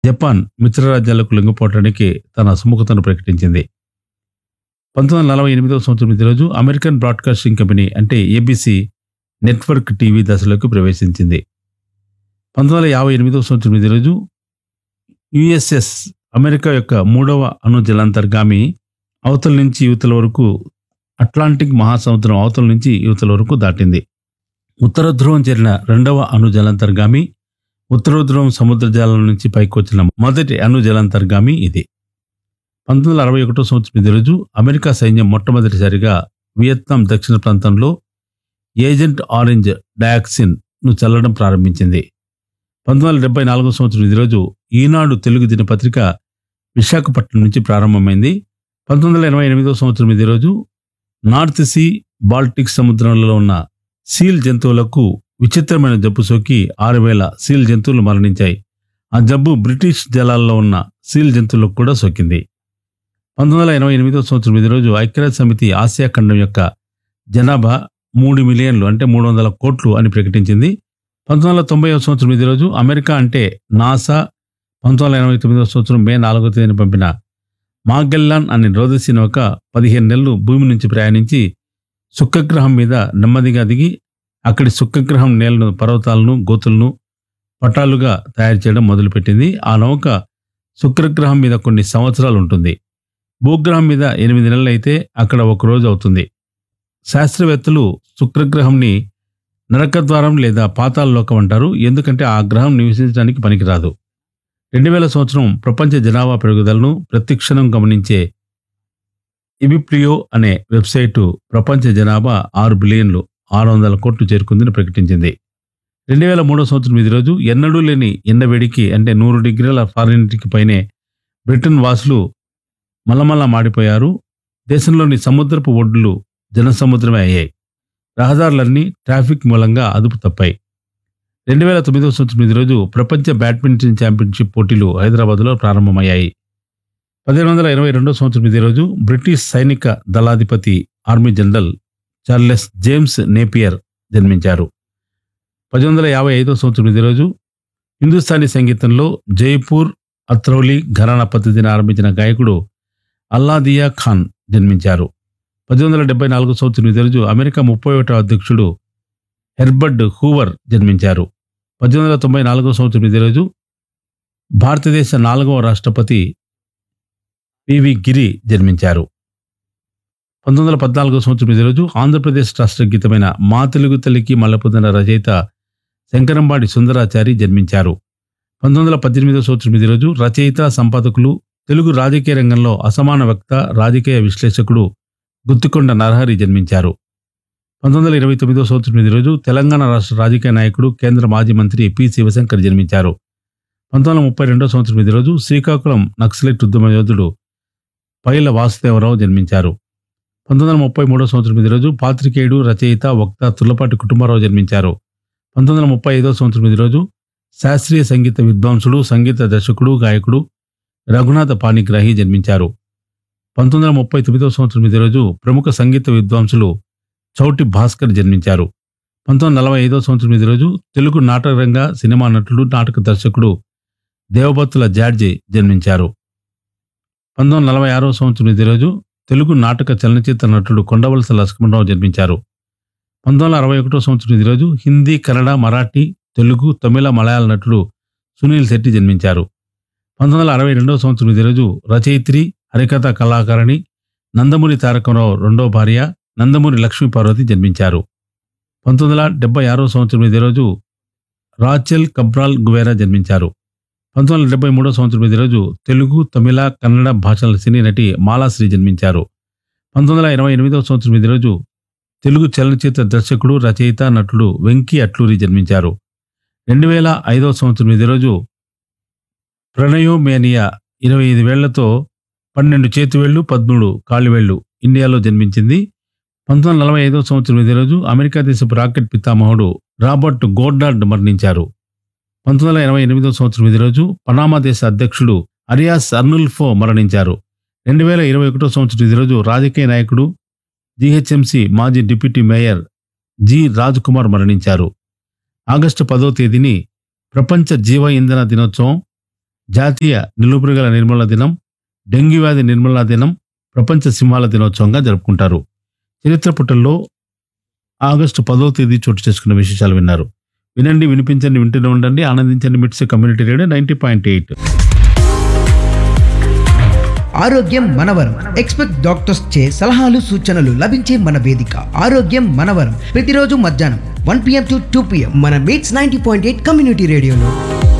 Japan మిత్రరాజ్యాలకు లొంగిపోవడానికి తన సుముఖతను ప్రకటించింది. 1948వ సంవత్సరం ఇదే రోజు అమెరికన్ బ్రాడ్కాస్టింగ్ కంపెనీ అంటే ఏబీసీ నెట్వర్క్ టీవీ దశలోకి ప్రవేశించింది. 1958వ సంవత్సరం ఇదే రోజు యుఎస్ఎస్ అమెరికా యొక్క మూడవ అణు జలాంతర్గామి అవతల నుంచి యువతల వరకు అట్లాంటిక్ మహాసముద్రం అవతల నుంచి యువతల వరకు దాటింది. ఉత్తర ధ్రువం చేరిన రెండవ అణు జలాంతర్గామి, ఉత్తర ధ్రువం సముద్ర జలం నుంచి పైకి వచ్చిన మొదటి అణు జలాంతర్గామి ఇది. 1961వ సంవత్సరం ఇదే రోజు అమెరికా సైన్యం మొట్టమొదటిసారిగా వియత్నాం దక్షిణ ప్రాంతంలో ఏజెంట్ ఆరెంజ్ డయాక్సిన్ ను చల్లడం ప్రారంభించింది. 1974వ సంవత్సరం ఇదే రోజు ఈనాడు తెలుగు దినపత్రిక విశాఖపట్నం నుంచి ప్రారంభమైంది. 1988వ సంవత్సరం ఇదే రోజు నార్త్ సీ బాల్టిక్ సముద్రంలో ఉన్న సీల్ జంతువులకు విచిత్రమైన జబ్బు సోకి 6,000 సీల్ జంతువులు మరణించాయి. ఆ జబ్బు బ్రిటిష్ జలాల్లో ఉన్న సీల్ జంతువులకు కూడా సోకింది. 1988వ సంవత్సరం ఇదే రోజు ఐక్యరాజ్య సమితి ఆసియా ఖండం యొక్క జనాభా 3 మిలియన్లు అంటే 300 కోట్లు అని ప్రకటించింది. 1990వ సంవత్సరం ఇదే రోజు అమెరికా అంటే నాసా 1989వ సంవత్సరం మే 4వ తేదీన పంపిన మాగెల్లాన్ అనే రోదసీ నౌక 15 నెలలు భూమి నుంచి ప్రయాణించి శుక్రగ్రహం మీద నెమ్మదిగా దిగి అక్కడి శుక్రగ్రహం నేలను, పర్వతాలను, గోతులను పటాలుగా తయారు చేయడం మొదలుపెట్టింది. ఆ నౌక శుక్రగ్రహం మీద కొన్ని సంవత్సరాలు ఉంటుంది. భూగ్రహం మీద 8 నెలలు అయితే అక్కడ ఒక రోజు అవుతుంది. శాస్త్రవేత్తలు శుక్రగ్రహంని నరకద్వారం లేదా పాతాళ లోకం అంటారు. ఎందుకంటే ఆ గ్రహం నివసించడానికి పనికిరాదు. 2000 సంవత్సరం ప్రపంచ జనాభా పెరుగుదలను ప్రతిక్షణం గమనించే ఇబిప్లియో అనే వెబ్సైటు ప్రపంచ జనాభా 6 బిలియన్లు 600 కోట్లు చేరుకుందని ప్రకటించింది. 2003 సంవత్సరం ఇదే రోజు ఎన్నడూ లేని ఎండవేడికి అంటే 100 డిగ్రీల ఫారెన్హీట్కి పైనే బ్రిటన్ వాసులు మల్లమల్ల మాడిపోయారు. దేశంలోని సముద్రపు ఒడ్డులు జనసముద్రమే అయ్యాయి. రహదారులన్నీ ట్రాఫిక్ మూలంగా అదుపు తప్పాయి. 2009వ సంవత్సరం ఇదే రోజు ప్రపంచ బ్యాడ్మింటన్ ఛాంపియన్షిప్ పోటీలు హైదరాబాద్లో ప్రారంభమయ్యాయి. 1822వ సంవత్సరం ఇదే రోజు బ్రిటిష్ సైనిక దళాధిపతి army general Charles James Napier జన్మించారు. 1855వ సంవత్సరం ఇదే రోజు హిందుస్థానీ సంగీతంలో జైపూర్ అత్రౌలి ఘరానా పద్ధతిని ఆరంభించిన గాయకుడు అల్లాదియా ఖాన్ జన్మించారు. 1874 సంవత్సరం ఇదే రోజు అమెరికా 31వ అధ్యక్షుడు హెర్బర్ట్ హూవర్ జన్మించారు. 1894 సంవత్సరం ఇదే రోజు భారతదేశ 4వ రాష్ట్రపతి పివి గిరి జన్మించారు. 1914 సంవత్సరం ఇదే రోజు ఆంధ్రప్రదేశ్ రాష్ట్ర గీతమైన మా తెలుగు తల్లికి మల్లెపొదన రచయిత శంకరంబాడి సుందరాచారి జన్మించారు. 1918 సంవత్సరం ఇదే రోజు రచయిత, సంపాదకులు, తెలుగు రాజకీయ రంగంలో అసమాన వక్త, రాజకీయ విశ్లేషకుడు గుత్తికొండ నరహరి జన్మించారు. 1929 సంవత్సరం ఇదే రోజు తెలంగాణ రాష్ట్ర రాజకీయ నాయకుడు, కేంద్ర మాజీ మంత్రి పి శివశంకర్ జన్మించారు. 1932 సంవత్సరం ఇదే రోజు శ్రీకాకుళం నక్సలైట్ ఉద్యమ యోధుడు పైల వాసుదేవరావు జన్మించారు. 1933 సంవత్సరం ఇదే రోజు పాత్రికేయుడు, రచయిత, వక్త తుర్లపాటి కుటుంబరావు జన్మించారు. 1935 సంవత్సరం ఇదే రోజు శాస్త్రీయ సంగీత విద్వాంసుడు, సంగీత దర్శకుడు, గాయకుడు రఘునాథ పాణిగ్రాహి జన్మించారు. 1939 సంవత్సరం ఇదే రోజు ప్రముఖ సంగీత విద్వాంసులు చౌటి భాస్కర్ జన్మించారు. 1945 సంవత్సరం ఇదే రోజు తెలుగు నాటకరంగ సినిమా నటుడు, నాటక దర్శకుడు దేవబత్తుల జార్జి జన్మించారు. 1946 సంవత్సరం ఇదే రోజు తెలుగు నాటక చలనచిత్ర నటుడు కొండవలస లక్ష్మణరావు జన్మించారు. 1961 సంవత్సరం ఇదే రోజు హిందీ, కన్నడ, మరాఠీ, తెలుగు, తమిళ, మలయాళ నటుడు సునీల్ శెట్టి జన్మించారు. 1962 సంవత్సరం ఇదే రోజు రచయిత్రి, హరికథ కళాకారిణి నందమూరి తారకరావు రెండో భార్య నందమూరి లక్ష్మీ పార్వతి జన్మించారు. 1976 సంవత్సరం ఇదే రోజు రాచెల్ కబ్రాల్ గువేరా జన్మించారు. 1973 సంవత్సరం ఇదే రోజు తెలుగు, తమిళ, కన్నడ భాషల సినీ నటి మాలాశ్రీ జన్మించారు. 1928 సంవత్సరం ఇదే రోజు తెలుగు చలనచిత్ర దర్శకుడు, రచయిత, నటుడు వెంకీ అట్లూరి జన్మించారు. 2005 సంవత్సరం ఇదే రోజు ప్రణయోమేనియా 25 వేళ్లతో 12 చేతివేళ్లు, 13 కాలివేళ్లు ఇండియాలో జన్మించింది. 1945 సంవత్సరం ఇదే రోజు అమెరికా దేశపు రాకెట్ పితామహుడు రాబర్ట్ గోడ్డార్డ్ మరణించారు. 1988 సంవత్సరం ఇదే రోజు పనామా దేశ అధ్యక్షుడు అరియాస్ అర్నుల్ఫో మరణించారు. 2021 సంవత్సరం ఇదే రోజు రాజకీయ నాయకుడు, జీహెచ్ఎంసీ మాజీ deputy mayor G Raj Kumar మరణించారు. ఆగస్టు 10వ తేదీని ప్రపంచ జీవ ఇంధన దినోత్సవం, జాతీయ నిలుపురుగుల నిర్మూలన దినం, డెంగ్యూ వ్యాధి నిర్మూలన దినం, ప్రపంచ సింహాల దినోత్సవంగా జరుపుకుంటారు. చరిత్ర పుటల్లో ఆగస్టు 10వ తేదీ చోటు చేసుకున్న విశేషాలు విన్నారు. వినండి, వినిపించండి, వింటూనే ఉండండి, ఆనందించండి. మిట్స్ కమ్యూనిటీ రేడియో 90.8. ఆరోగ్యం మనవరం. ఎక్స్పెక్ట్ డాక్టర్స్ చే సలహాలు సూచనలు లభించే మన వేదిక ఆరోగ్యం మనవరం. ప్రతిరోజు మధ్యాహ్నం 1 PM to 2 PM మన మీట్స్ 90.8 కమ్యూనిటీ రేడియోలో.